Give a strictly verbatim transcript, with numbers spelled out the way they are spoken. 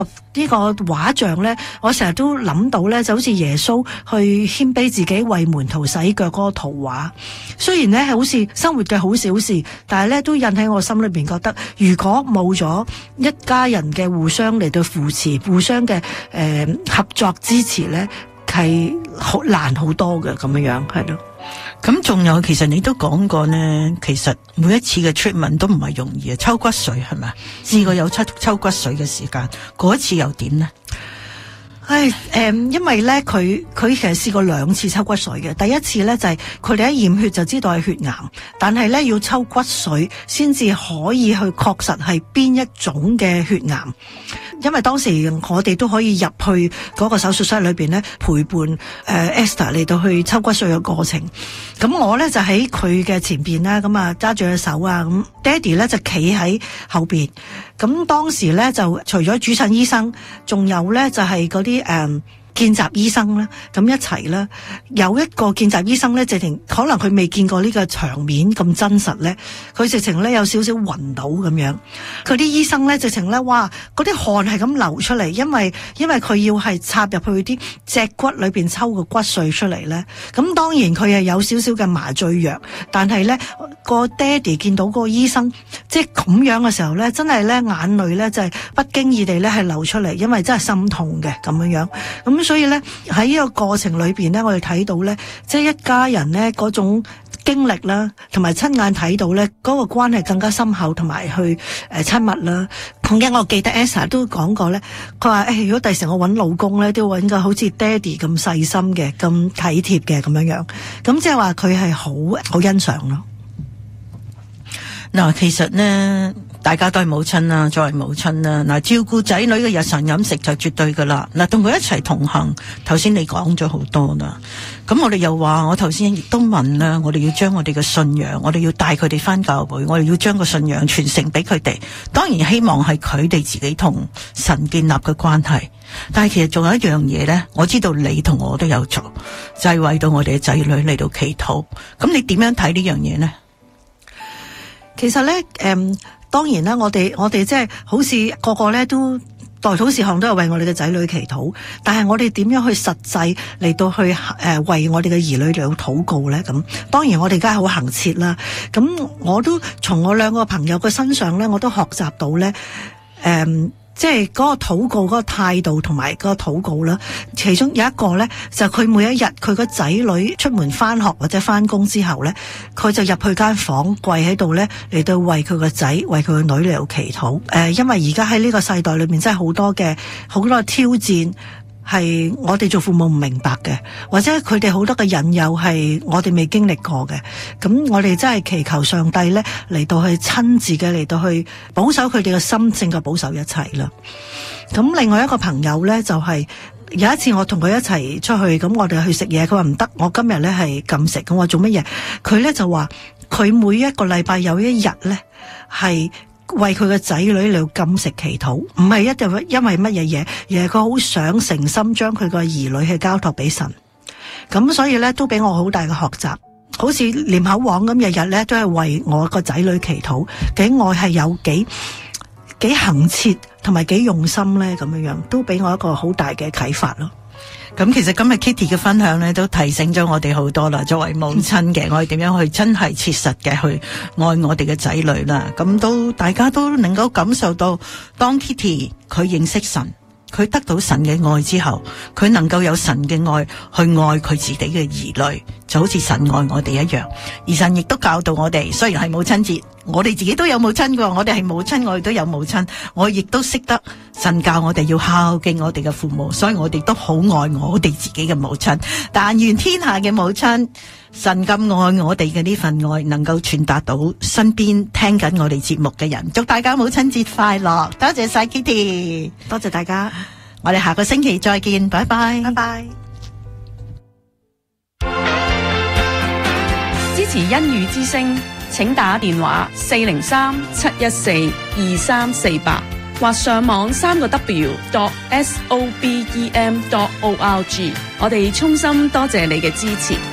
呢個畫像咧，我成日都諗到咧，就好似耶穌去謙卑自己為門徒洗腳嗰個圖畫。雖然咧係好似生活嘅好小事，但係咧都印喺我心裏邊，覺得如果冇咗一家人嘅互相嚟到扶持、互相嘅誒、呃、合作支持咧，係好難好多嘅咁樣樣，係咯。 咁仲有，其實你都講過呢，其實每一次嘅 treatment 都唔係容易啊，抽骨髓係咪？試過有抽抽骨髓嘅時間，嗰一次又點呢？ 唉，誒、嗯，因為咧，佢佢其實試過兩次抽骨髓嘅。第一次咧就係佢哋一驗血就知道係血癌，但係咧要抽骨髓先至可以去確實係邊一種嘅血癌。因為當時我哋都可以入去嗰個手術室裏邊咧陪伴誒、呃、Esther 嚟到去抽骨髓嘅過程。咁我咧就喺佢嘅前邊啦，咁啊揸住隻手啊，咁爹哋咧就企喺後邊。咁當時咧就除咗主診醫生，仲有咧就係嗰啲誒見習醫生啦，咁一齊啦。有一個見習醫生咧，直情可能佢未見過呢個場面咁真實咧，佢直情咧有少少暈倒咁樣。佢啲醫生咧直情咧，哇，嗰啲汗係咁流出嚟，因為因為佢要係插入去啲脊骨裏邊抽個骨髓出嚟咧。咁當然佢係有少少嘅麻醉藥，但係咧個爹哋見到個醫生即係咁樣嘅時候咧，真係咧眼淚咧就係不經意地咧係流出嚟，因為真係心痛嘅咁樣樣。咁所以咧喺呢個過程裏邊咧，我哋睇到咧，即係一家人咧嗰種經歷啦，同埋親眼睇到咧，嗰個關係更加深厚，同埋去誒親密啦。同嘅，我記得 Esther 都講過咧，佢話誒，如果第時我搵老公咧，都搵個好似爹哋咁細心嘅、咁體貼嘅咁樣樣。咁即係話佢係好好欣賞咯。 嗱，其實呢，大家都係母親啦，作為母親啦，嗱，照顧仔女嘅日常飲食就絕對噶啦。嗱，同佢一齊同行，頭先你講咗好多啦。咁我哋又話，我頭先亦都問啦，我哋要將我哋嘅信仰，我哋要帶佢哋翻教會，我哋要將個信仰傳承俾佢哋。當然希望係佢哋自己同神建立嘅關係。但係其實仲有一樣嘢咧，我知道你同我都有做，就係為到我哋嘅仔女嚟到祈禱。咁你點樣睇呢樣嘢呢？ 其實咧，誒、嗯，當然啦，我哋我哋即係好似個個咧都代禱事項都係為我哋嘅仔女祈禱，但係我哋點樣去實際嚟到去誒、呃、為我哋嘅兒女嚟到禱告咧？咁當然我哋而家係好行切啦。咁我都從我兩個朋友嘅身上咧，我都學習到咧，誒、嗯。即係嗰個禱告嗰個態度同埋嗰個禱告啦，其中有一個咧就佢每一日佢個仔女出門翻學或者翻工之後咧，佢就入去間房跪喺度咧嚟到為佢個仔為佢個女嚟到祈禱。誒、呃，因為而家喺呢個世代裏面真係好多嘅好多嘅挑戰。係我哋做父母唔明白嘅，或者佢哋好多嘅引誘係我哋未經歷過嘅，咁我哋真係祈求上帝咧嚟到去親自嘅嚟到去保守佢哋嘅心，勝過保守一切啦。咁另外一個朋友咧就係、是、有一次我同佢一齊出去，咁我哋去食嘢，佢話唔得，我今日咧係禁食，咁我做乜嘢？佢咧就話佢每一個禮拜有一日咧係。為佢嘅仔女嚟禁食祈禱，唔係一定因為乜嘢嘢，而係佢好想誠心將佢個兒女去交託俾神。咁所以咧都俾我好大嘅學習，好似念口簧咁，日日咧都係為我個仔女祈禱，幾愛係有幾幾恆切同埋幾用心咧，咁樣樣都俾我一個好大嘅啟發咯。 咁其實今日 Kitty 嘅分享咧，都提醒咗我哋好多啦。作為母親嘅，我哋點樣去真係切實嘅去愛我哋嘅仔女啦。咁都大家都能夠感受到，當 Kitty 佢認識神，佢得到神嘅愛之後，佢能夠有神嘅愛去愛佢自己嘅兒女，就好似神愛我哋一樣。而神亦都教導我哋，雖然係母親節，我哋自己都有母親㗎，我哋係母親，我哋都有母親，我亦都識得神教我哋要孝敬我哋嘅父母，所以我哋都好愛我哋自己嘅母親。但願天下嘅母親，神咁愛我哋嘅呢份愛能夠傳達到身邊聽緊我哋節目嘅人。祝大家母親節快樂，多謝晒 Kitty， 多謝大家， 我哋下個星期再見，拜拜， 拜拜。 支持恩語之聲，請打電話四零三七一四二三四八，或上網三個 W dot S O B E M dot O R G。我哋衷心多謝你嘅支持。